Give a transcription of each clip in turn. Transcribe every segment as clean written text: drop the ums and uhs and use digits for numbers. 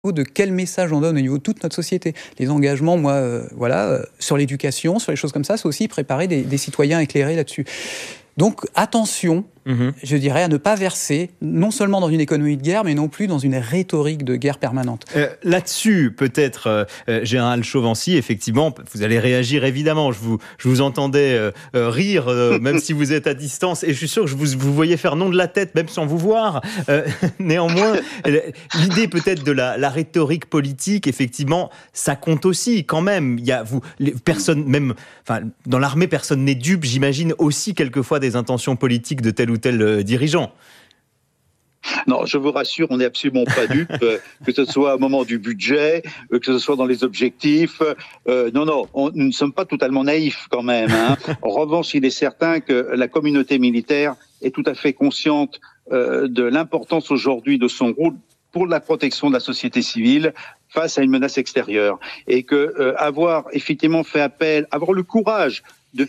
de quel message on donne au niveau de toute notre société. Les engagements, sur l'éducation, sur les choses comme ça, c'est aussi préparer des citoyens éclairés là-dessus. Donc attention, je dirais, à ne pas verser non seulement dans une économie de guerre, mais non plus dans une rhétorique de guerre permanente. Là-dessus, peut-être, Général Chauvency, effectivement, vous allez réagir évidemment. Je vous entendais rire, même si vous êtes à distance, et je suis sûr que je vous voyais faire non de la tête, même sans vous voir. Néanmoins, l'idée peut-être de la rhétorique politique, effectivement, ça compte aussi quand même. Il y a personne, même, enfin, dans l'armée, personne n'est dupe. J'imagine aussi quelquefois des intentions politiques de tel ou tel dirigeant. Non, je vous rassure, on n'est absolument pas dupes, que ce soit au moment du budget, que ce soit dans les objectifs. Nous ne sommes pas totalement naïfs quand même. En revanche, il est certain que la communauté militaire est tout à fait consciente de l'importance aujourd'hui de son rôle pour la protection de la société civile face à une menace extérieure. Et que avoir effectivement fait appel, avoir le courage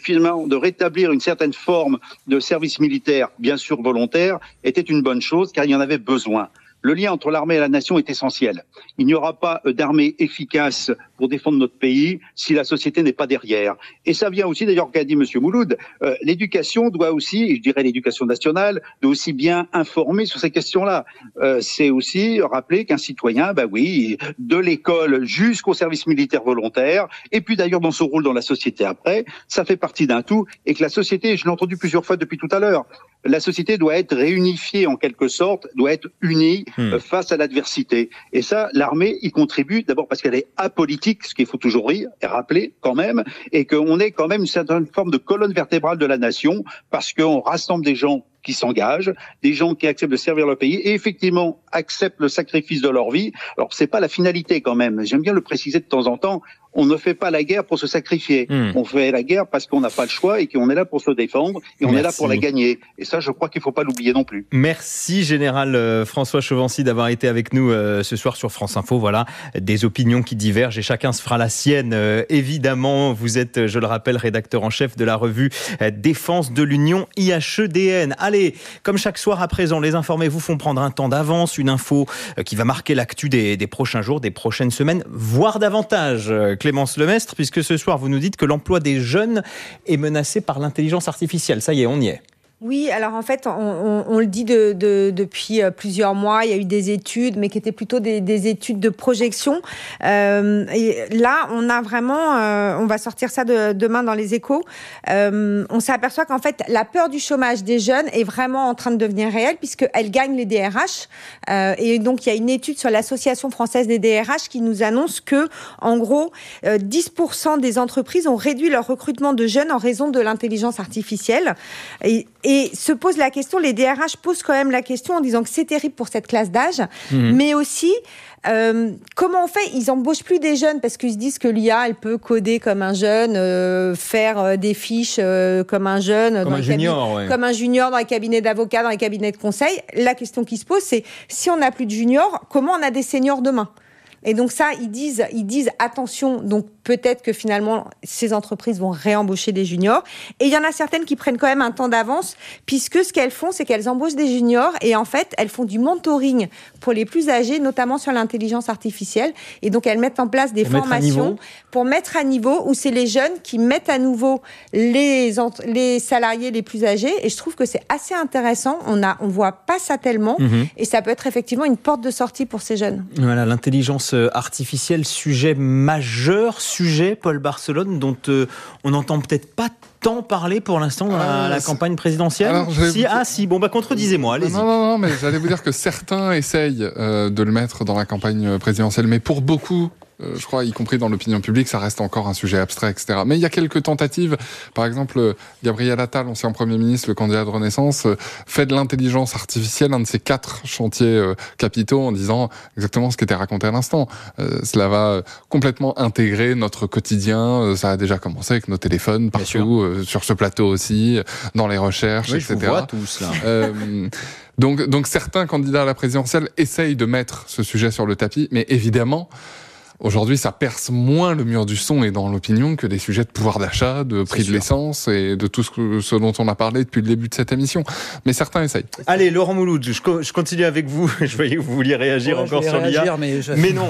de rétablir une certaine forme de service militaire, bien sûr volontaire, était une bonne chose, car il y en avait besoin. Le lien entre l'armée et la nation est essentiel. Il n'y aura pas d'armée efficace pour défendre notre pays si la société n'est pas derrière. Et ça vient aussi, d'ailleurs, qu'a dit M. Mouloud, l'éducation doit aussi, et je dirais l'éducation nationale, doit aussi bien informer sur ces questions-là. C'est aussi rappeler qu'un citoyen, de l'école jusqu'au service militaire volontaire, et puis d'ailleurs dans son rôle dans la société après, ça fait partie d'un tout, et que la société, je l'ai entendu plusieurs fois depuis tout à l'heure, la société doit être réunifiée en quelque sorte, doit être unie face à l'adversité. Et ça, l'armée y contribue, d'abord parce qu'elle est apolitique, ce qu'il faut toujours dire et rappeler quand même, et qu'on est quand même une certaine forme de colonne vertébrale de la nation, parce qu'on rassemble des gens qui s'engagent, des gens qui acceptent de servir leur pays et effectivement acceptent le sacrifice de leur vie. Alors c'est pas la finalité quand même, j'aime bien le préciser de temps en temps, on ne fait pas la guerre pour se sacrifier. On fait la guerre parce qu'on n'a pas le choix et qu'on est là pour se défendre et on est là pour la gagner. Et ça, je crois qu'il ne faut pas l'oublier non plus. Merci, Général François Chauvency, d'avoir été avec nous ce soir sur France Info. Voilà, des opinions qui divergent et chacun se fera la sienne. Évidemment, vous êtes, je le rappelle, rédacteur en chef de la revue Défense de l'Union IHEDN. Allez, comme chaque soir à présent, les informés vous font prendre un temps d'avance, une info qui va marquer l'actu des prochains jours, des prochaines semaines, voire davantage. Clémence Lemestre, puisque ce soir vous nous dites que l'emploi des jeunes est menacé par l'intelligence artificielle. Ça y est, on y est. Oui, alors en fait, on le dit depuis plusieurs mois. Il y a eu des études, mais qui étaient plutôt des études de projection. Et là, on a vraiment, on va sortir ça demain dans les Échos. On s'aperçoit qu'en fait, la peur du chômage des jeunes est vraiment en train de devenir réelle, puisqu'elle gagne les DRH. Et donc, il y a une étude sur l'Association française des DRH qui nous annonce que, en gros, 10% des entreprises ont réduit leur recrutement de jeunes en raison de l'intelligence artificielle. Et se pose la question, les DRH posent quand même la question en disant que c'est terrible pour cette classe d'âge, mais aussi comment on fait ? Ils embauchent plus des jeunes parce qu'ils se disent que l'IA, elle peut coder comme un jeune, faire des fiches comme un jeune, comme un junior dans les cabinets d'avocats, dans les cabinets de conseil. La question qui se pose, c'est si on n'a plus de juniors, comment on a des seniors demain ? Et donc ça, ils disent attention, donc peut-être que finalement, ces entreprises vont réembaucher des juniors. Et il y en a certaines qui prennent quand même un temps d'avance, puisque ce qu'elles font, c'est qu'elles embauchent des juniors et en fait, elles font du mentoring pour les plus âgés, notamment sur l'intelligence artificielle. Et donc, elles mettent en place des formations pour mettre à niveau, où c'est les jeunes qui mettent à nouveau les salariés les plus âgés. Et je trouve que c'est assez intéressant. On voit pas ça tellement. Et ça peut être effectivement une porte de sortie pour ces jeunes. Voilà, l'intelligence artificielle, sujet majeur, Paul Barcelone, dont on n'entend peut-être pas tant parler pour l'instant dans la campagne présidentielle. Alors, contredisez-moi, allez-y. Non, mais j'allais vous dire que certains essayent de le mettre dans la campagne présidentielle, mais pour beaucoup, je crois, y compris dans l'opinion publique, ça reste encore un sujet abstrait, etc. Mais il y a quelques tentatives. Par exemple, Gabriel Attal, ancien Premier ministre, le candidat de Renaissance, fait de l'intelligence artificielle un de ses 4 chantiers capitaux en disant exactement ce qui était raconté à l'instant. Cela va complètement intégrer notre quotidien. Ça a déjà commencé avec nos téléphones partout, sur ce plateau aussi, dans les recherches, etc. Je vous vois tous, là. Donc certains candidats à la présidentielle essayent de mettre ce sujet sur le tapis, mais évidemment, aujourd'hui, ça perce moins le mur du son et dans l'opinion que les sujets de pouvoir d'achat, de prix de l'essence et de tout ce dont on a parlé depuis le début de cette émission. Mais certains essayent. Allez, Laurent Mouloud, je continue avec vous. Je voyais que vous vouliez réagir encore sur l'IA. Mais non.